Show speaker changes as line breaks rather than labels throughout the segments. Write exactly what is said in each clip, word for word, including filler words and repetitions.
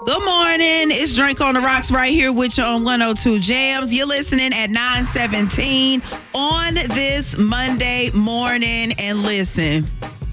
Good morning. It's Drink on the Rocks right here with you on one oh two Jams. You're listening at nine seventeen on this Monday morning. And listen,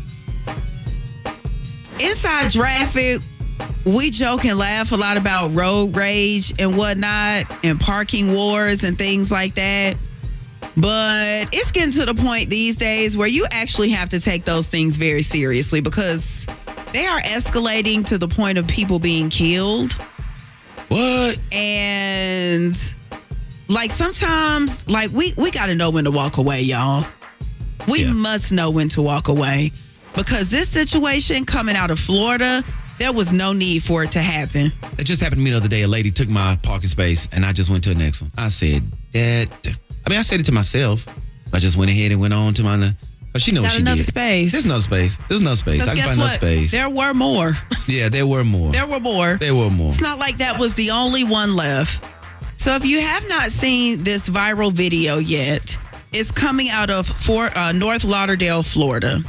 inside traffic, we joke and laugh a lot about road rage and whatnot and parking wars and things like that. But it's getting to the point these days where you actually have to take those things very seriously because they are escalating to the point of people being killed.
What?
And like sometimes, like we, we got to know when to walk away, y'all. We yeah. must know when to walk away because this situation coming out of Florida, there was no need for it to happen.
It just happened to me the other day. A lady took my parking space and I just went to the next one. I said, that. I mean, I said it to myself. I just went ahead and went on to my... But she knows
Got
she
another
did.
space.
There's no space. There's no space. I can
guess
find
what?
no space.
There were more.
Yeah, there were more.
There were more.
There were more.
It's not like that was the only one left. So if you have not seen this viral video yet, it's coming out of Fort, uh, North Lauderdale, Florida.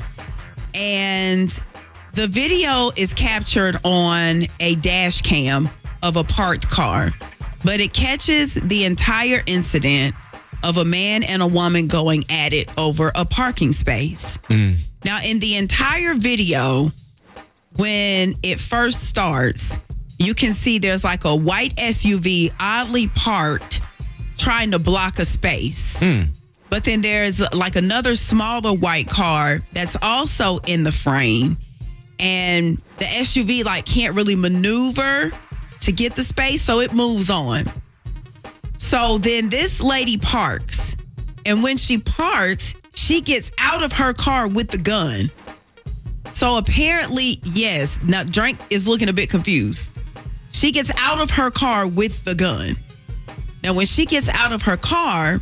And the video is captured on a dash cam of a parked car. But it catches the entire incident of a man and a woman going at it over a parking space. Mm. Now, in the entire video, when it first starts, you can see there's like a white S U V oddly parked trying to block a space. Mm. But then there's like another smaller white car that's also in the frame. And the S U V like can't really maneuver to get the space, so it moves on. So then this lady parks, and when she parks, she gets out of her car with the gun. So apparently, yes, now Drink is looking a bit confused. She gets out of her car with the gun. Now, when she gets out of her car,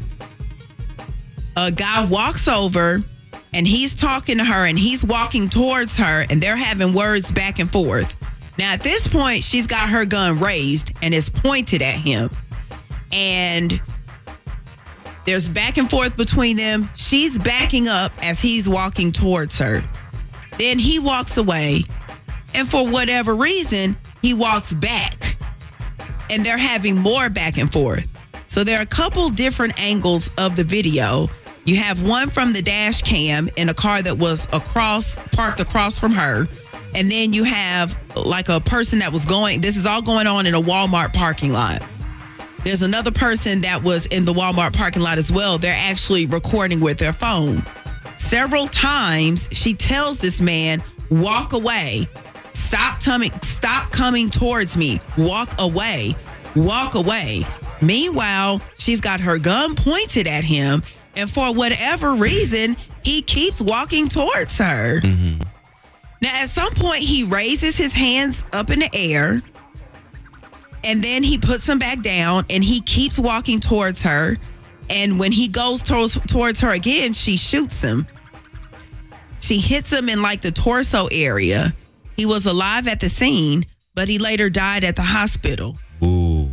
a guy walks over, and he's talking to her, and he's walking towards her, and they're having words back and forth. Now, at this point, she's got her gun raised, and it's pointed at him. And there's back and forth between them. She's backing up as he's walking towards her. Then he walks away. And for whatever reason, he walks back. And they're having more back and forth. So there are a couple different angles of the video. You have one from the dash cam in a car that was across, parked across from her. And then you have like a person that was going, this is all going on in a Walmart parking lot. There's another person that was in the Walmart parking lot as well. They're actually recording with their phone. Several times, she tells this man, walk away. Stop coming, stop coming towards me. Walk away. Walk away. Meanwhile, she's got her gun pointed at him. And for whatever reason, he keeps walking towards her. Mm-hmm. Now, at some point, he raises his hands up in the air. And then he puts them back down and he keeps walking towards her. And when he goes towards, towards her again, she shoots him. She hits him in like the torso area. He was alive at the scene, but he later died at the hospital.
Ooh.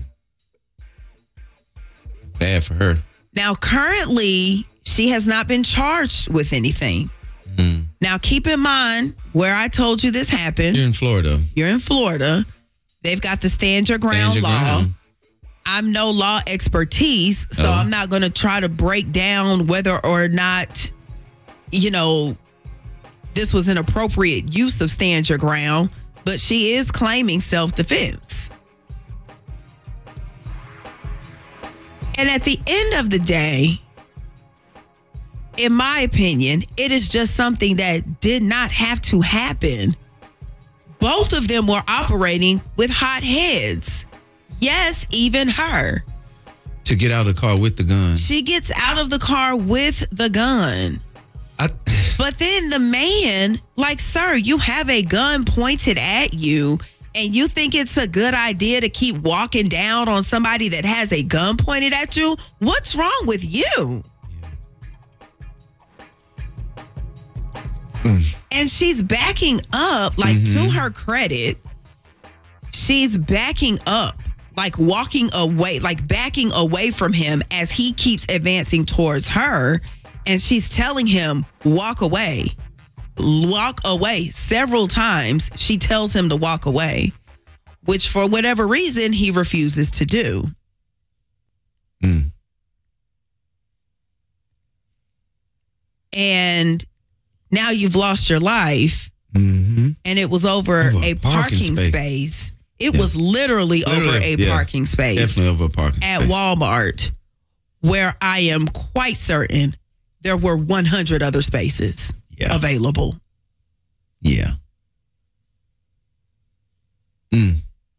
Bad for her.
Now, currently, she has not been charged with anything. Mm. Now, keep in mind where I told you this happened.
You're in Florida.
You're in Florida. They've got the stand your ground
stand your
law.
Ground.
I'm no law expertise, so oh. I'm not going to try to break down whether or not, you know, this was an appropriate use of stand your ground, but she is claiming self-defense. And at the end of the day, in my opinion, it is just something that did not have to happen. Both of them were operating with hot heads. Yes, even her.
To get out of the car with the gun.
She gets out of the car with the gun.
I,
but then the man, like, sir, you have a gun pointed at you and you think it's a good idea to keep walking down on somebody that has a gun pointed at you? What's wrong with you? Mm. And she's backing up, like, mm-hmm. to her credit, she's backing up, like walking away, like backing away from him as he keeps advancing towards her. And she's telling him, walk away, walk away. Several times she tells him to walk away. which for whatever reason he refuses to do.
Mm.
And now you've lost your life,
Mm-hmm.
and it was over,
Over
a
a
parking,
parking
space.
space.
It
Yeah.
was literally,
Literally,
over a
yeah.
parking space
Definitely over a parking
at
space.
Walmart, where I am quite certain there were one hundred other spaces
Yeah.
available.
Yeah. Mm.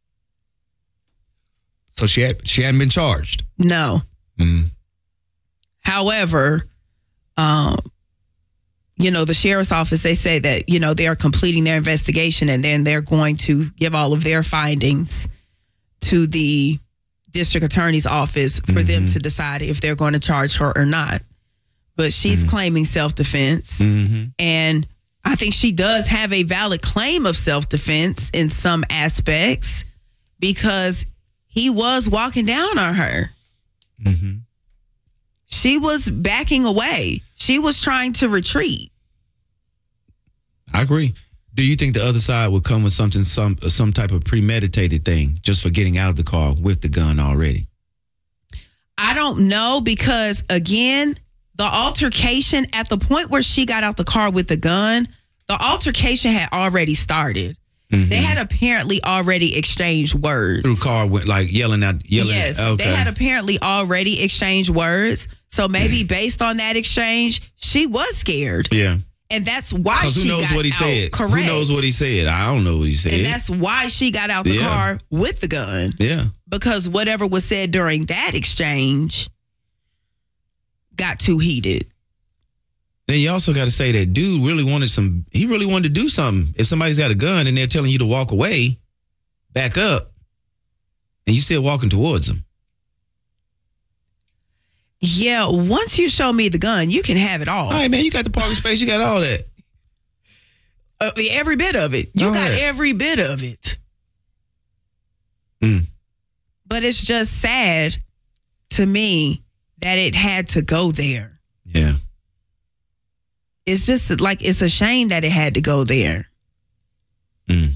So she had she hadn't been charged.
No.
Mm.
However, um, you know, the sheriff's office, they say that, you know, they are completing their investigation and then they're going to give all of their findings to the district attorney's office for
Mm-hmm.
them to decide if they're going to charge her or not. But she's
Mm-hmm.
claiming self-defense.
Mm-hmm.
And I think she does have a valid claim of self-defense in some aspects because he was walking down on her.
Mm-hmm.
She was backing away. She was trying to retreat.
I agree. Do you think the other side would come with something, some some type of premeditated thing, just for getting out of the car with the gun already?
I don't know because, again, the altercation at the point where she got out the car with the gun, the altercation had already started.
Mm-hmm.
They had apparently already exchanged words.
Through car, went like yelling out, yelling.
Yes,
at, okay.
they had apparently already exchanged words. So maybe based on that exchange, she was scared.
yeah.
And that's why
Because
she
who knows
got
what he
out.
said?
Correct.
Who knows what he said? I don't know what he said.
And that's why she got out the
Yeah.
car with the gun.
yeah.
Because whatever was said during that exchange got too heated.
Then you also got to say that dude really wanted some, he really wanted to do something. If somebody's got a gun and they're telling you to walk away, back up, and you still walking towards them.
Yeah, once you show me the gun, you can have it all.
All right, man, you got the parking space, you got all that.
Uh, every bit of it. You
All
got
right.
every bit of it.
Mm.
But it's just sad to me that it had to go there.
Yeah.
It's just like, it's a shame that it had to go there.
Mm.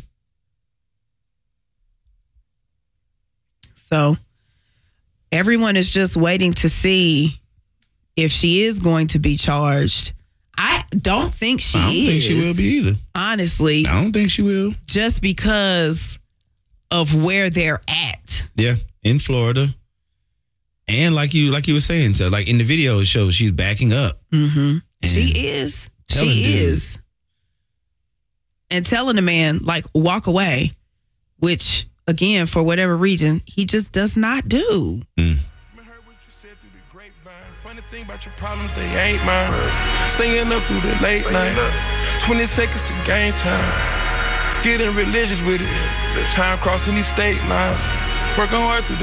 So everyone is just waiting to see if she is going to be charged. I don't think she
I don't
is.
think she will be either.
Honestly,
I don't think she will.
just because of where they're at.
Yeah, in Florida. And like you like you were saying, so like in the video it shows she's backing up.
Mm-hmm.
And
She is.
telling
She
dude.
is. And telling the man, like, walk away, which, again, for whatever reason, he just does not do.
Mm.
Heard what you said through the grapevine. Funny thing about your problems, they ain't mine. Staying up through the late night. twenty seconds to game time. Getting religious with it. Time crossing these state lines. Working hard through